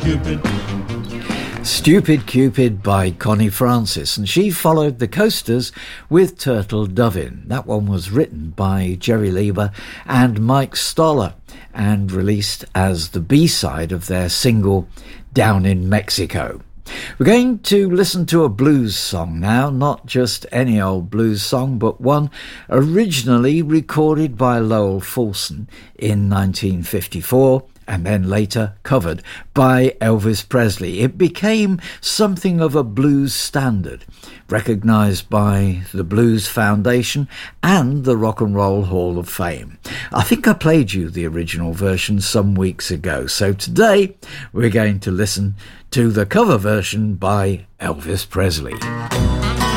Cupid. Stupid Cupid by Connie Francis, and she followed the Coasters with Turtle Dovin. That one was written by Jerry Leiber and Mike Stoller and released as the B-side of their single Down in Mexico. We're going to listen to a blues song now, not just any old blues song, but one originally recorded by Lowell Fulson in 1954 and then later covered by Elvis Presley. It became something of a blues standard, recognised by the Blues Foundation and the Rock and Roll Hall of Fame. I think I played you the original version some weeks ago, so today we're going to listen to the cover version by Elvis Presley.